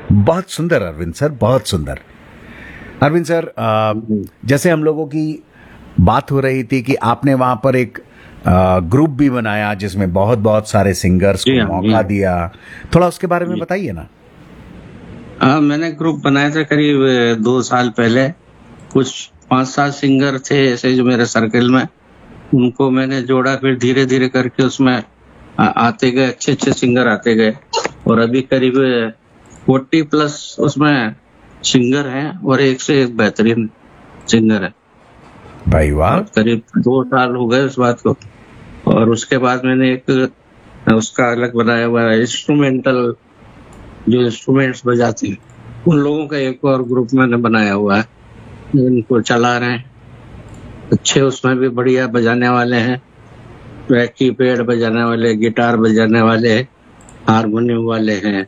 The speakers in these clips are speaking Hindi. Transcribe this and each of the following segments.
बहुत सुंदर अरविंद सर, बहुत सुंदर। अरविंद सर, जैसे हम लोगों की बात हो रही थी कि आपने वहां पर एक ग्रुप भी बनाया जिसमें बहुत बहुत सारे सिंगर्स को मौका दिया, थोड़ा उसके बारे में बताइए ना। मैंने ग्रुप बनाया था करीब 2 साल पहले। कुछ 5-7 सिंगर थे ऐसे जो मेरे सर्कल में, उनको मैंने जोड़ा, फिर धीरे धीरे करके उसमें आते गए, अच्छे अच्छे सिंगर आते गए, और अभी करीब 40+ उसमें सिंगर हैं और एक से एक बेहतरीन सिंगर है भाई वाह। करीब 2 साल हो गए उस बात को। और उसके बाद मैंने एक उसका अलग बनाया हुआ है, इंस्ट्रूमेंटल, जो इंस्ट्रूमेंट्स बजाते हैं उन लोगों का एक और ग्रुप मैंने बनाया हुआ है, इनको चला रहे हैं। अच्छे उसमें भी बढ़िया बजाने वाले हैं, कीपैड बजाने वाले, गिटार बजाने वाले, हारमोनियम वाले हैं,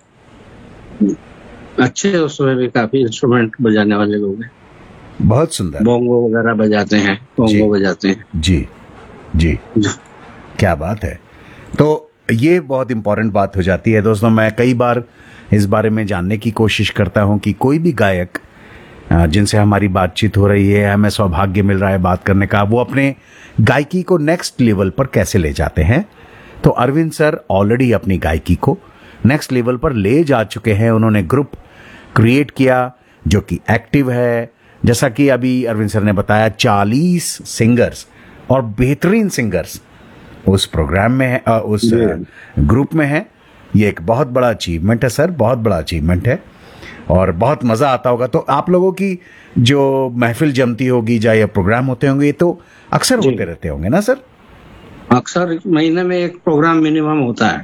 अच्छे उसमें भी काफी इंस्ट्रूमेंट बजाने वाले लोग हैं। बहुत सुंदर। बोंगो वगैरह बजाते हैं, बोंगो बजाते हैं। जी जी, क्या बात है। तो ये बहुत इंपॉर्टेंट बात हो जाती है दोस्तों। मैं कई बार इस बारे में जानने की कोशिश करता हूं कि कोई भी गायक जिनसे हमारी बातचीत हो रही है, हमें सौभाग्य मिल रहा है बात करने का, वो अपने गायकी को नेक्स्ट लेवल पर कैसे ले जाते हैं। तो अरविंद सर ऑलरेडी अपनी गायकी को नेक्स्ट लेवल पर ले जा चुके हैं। उन्होंने ग्रुप क्रिएट किया जो कि एक्टिव है, जैसा कि अभी अरविंद सर ने बताया, 40 सिंगर्स और बेहतरीन सिंगर्स उस प्रोग्राम में है, उस ग्रुप में है। ये एक बहुत बड़ा अचीवमेंट है सर, बहुत बड़ा अचीवमेंट है, और बहुत मजा आता होगा। तो आप लोगों की जो महफिल जमती होगी, या प्रोग्राम होते होंगे, ये तो अक्सर होते रहते होंगे ना सर? अक्सर महीने में एक प्रोग्राम मिनिमम होता है।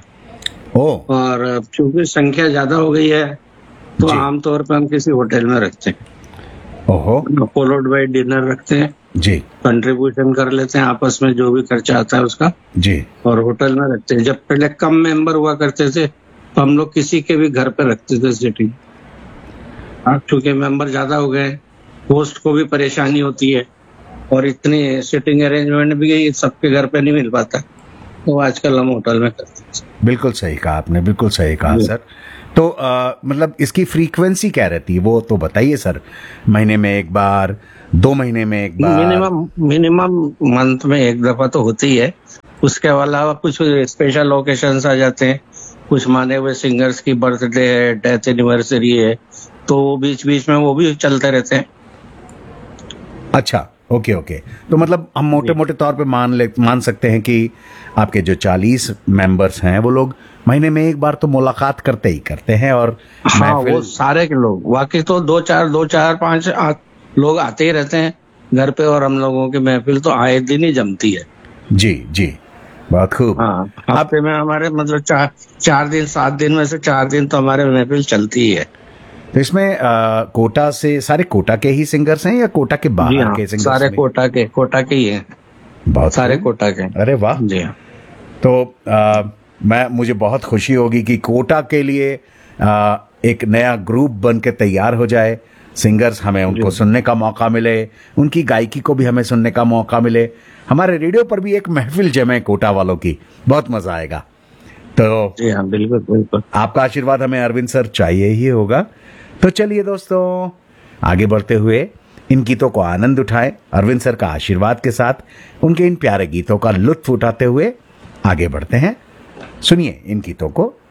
और चूंकि संख्या ज्यादा हो गई है तो आमतौर पर हम किसी होटल में रखते हैं। ओहो। फॉलोड बाय डिनर रखते हैं जी। कंट्रीब्यूशन कर लेते हैं आपस में, जो भी खर्चा आता है उसका जी, और होटल में रखते हैं। जब पहले कम मेंबर हुआ करते थे तो हम लोग किसी के भी घर पे रखते थे सिटिंग। अब चूंकि मेंबर ज्यादा हो गए, होस्ट को भी परेशानी होती है, और इतनी सिटिंग अरेंजमेंट भी सबके घर पे नहीं मिल पाता, तो आजकल हम होटल में करते हैं। बिल्कुल सही कहा आपने, बिल्कुल सही कहा सर। तो मतलब इसकी फ्रीक्वेंसी क्या रहती है वो तो बताइए सर। महीने में एक बार, 2 महीने में एक बार? मिनिमम मंथ में एक दफा तो होती है। उसके अलावा कुछ स्पेशल ओकेशंस आ जाते हैं, कुछ माने हुए सिंगर्स की बर्थडे है, डेथ एनिवर्सरी है, तो बीच बीच में वो भी चलते रहते हैं। अच्छा, ओके ओके। तो मतलब हम मोटे मोटे तौर पे मान सकते हैं कि आपके जो 40 मेंबर्स हैं वो लोग महीने में एक बार तो मुलाकात करते ही करते हैं। और हाँ, वो सारे के लोग, बाकी तो 2-4-5 लोग आते ही रहते हैं घर पे, और हम लोगों की महफिल तो आए दिन ही जमती है। जी जी, बहुत खूब। हाँ, हफ्ते में हमारे मतलब 4 दिन, 7 दिन में से 4 दिन तो हमारे महफिल चलती ही है। तो इसमें कोटा से सारे कोटा के ही सिंगर्स हैं या कोटा के बाहर के सिंगर्स? सारे कोटा के ही हैं, बहुत सारे कोटा के। अरे वाह जी हाँ। तो मुझे बहुत खुशी होगी कि कोटा के लिए एक नया ग्रुप बन के तैयार हो जाए, सिंगर्स, हमें उनको सुनने का मौका मिले, उनकी गायकी को भी हमें सुनने का मौका मिले, हमारे रेडियो पर भी एक महफिल जमे कोटा वालों की, बहुत मजा आएगा। तो जी हाँ, बिल्कुल बिल्कुल, आपका आशीर्वाद हमें अरविंद सर चाहिए ही होगा। तो चलिए दोस्तों, आगे बढ़ते हुए इन गीतों को आनंद उठाएं, अरविंद सर का आशीर्वाद के साथ उनके इन प्यारे गीतों का लुत्फ उठाते हुए आगे बढ़ते हैं। सुनिए इन गीतों को।